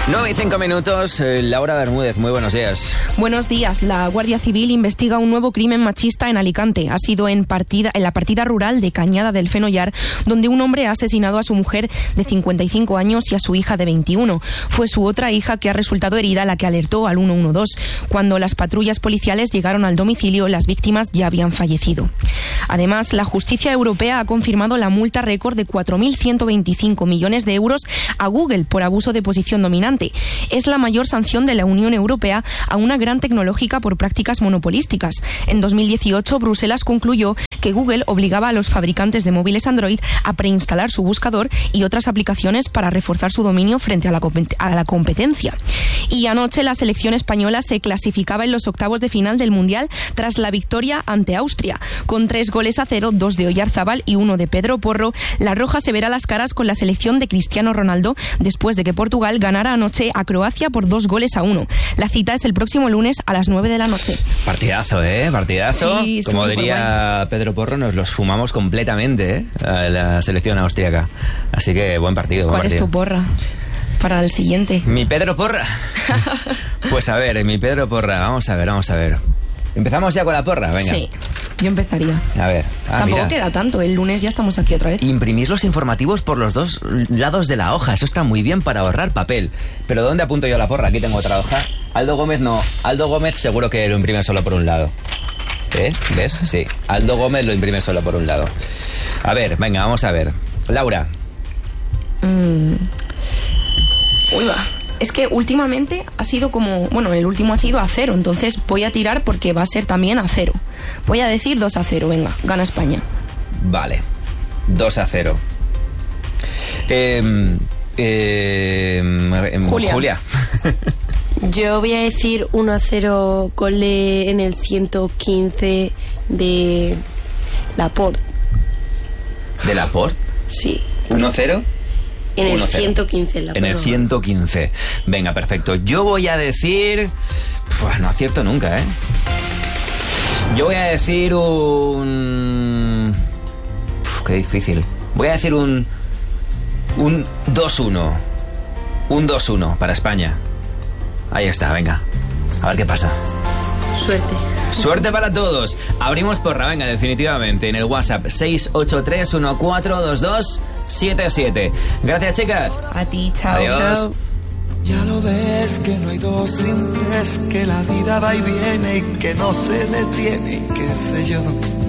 9:05, Laura Bermúdez, muy buenos días. Buenos días. La Guardia Civil investiga un nuevo crimen machista en Alicante. Ha sido en la partida rural de Cañada del Fenollar, donde un hombre ha asesinado a su mujer de 55 años y a su hija de 21. Fue su otra hija que ha resultado herida la que alertó al 112. Cuando las patrullas policiales llegaron al domicilio, las víctimas ya habían fallecido. Además, la justicia europea ha confirmado la multa récord de 4.125 millones de euros a Google por abuso de posición dominante. Es la mayor sanción de la Unión Europea a una gran tecnológica por prácticas monopolísticas. En 2018, Bruselas concluyó que Google obligaba a los fabricantes de móviles Android a preinstalar su buscador y otras aplicaciones para reforzar su dominio frente a la competencia. Y anoche la selección española se clasificaba en los octavos de final del Mundial tras la victoria ante Austria. Con 3-0, 2 de Oyarzábal y 1 de Pedro Porro, la Roja se verá las caras con la selección de Cristiano Ronaldo después de que Portugal ganara anoche a Croacia por 2-1. La cita es el próximo lunes a las 9 de la noche. Partidazo, Partidazo. Sí, como diría Pedro Porro, nos los fumamos completamente, a la selección austríaca. Así que buen partido. ¿Cuál es tu porra para el siguiente? ¿Mi Pedro Porra? Pues a ver, mi Pedro Porra, vamos a ver. ¿Empezamos ya con la porra? Venga. Sí, yo empezaría. A ver. Tampoco queda tanto, el lunes ya estamos aquí otra vez. Imprimís los informativos por los dos lados de la hoja, eso está muy bien para ahorrar papel. Pero ¿dónde apunto yo la porra? Aquí tengo otra hoja. Aldo Gómez no, Aldo Gómez seguro que lo imprime solo por un lado. ¿Ves? Sí, Aldo Gómez lo imprime solo por un lado. A ver, venga, vamos a ver. Laura. Uy, va. Es que últimamente ha sido como... Bueno, el último ha sido a 0, entonces voy a tirar porque va a ser también a 0. Voy a decir 2-0, venga, gana España. Vale, 2-0. Julia. Yo voy a decir 1-0 gole en el 115 de Laporte. ¿De Laporte? Sí. 1-0. En el 115. En el 115. Venga, perfecto. Yo voy a decir... no acierto nunca, Yo voy a decir un... qué difícil. Voy a decir un 2-1. Un 2-1 para España. Ahí está, venga. A ver qué pasa. Suerte. Suerte para todos. Abrimos porra, venga, definitivamente. En el WhatsApp 683142277. Gracias, chicas. A ti, chao. Adiós. Chao. Ya lo ves que no hay dos sin tres, que la vida va y viene y que no se detiene y qué sé yo.